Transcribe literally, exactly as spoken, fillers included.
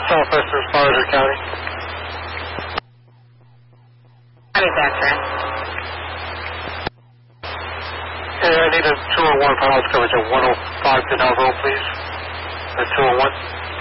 Southwestern Sparta County. County veteran. Hey, I need a two oh one for house coverage at one oh five De Novo, please. At two oh one.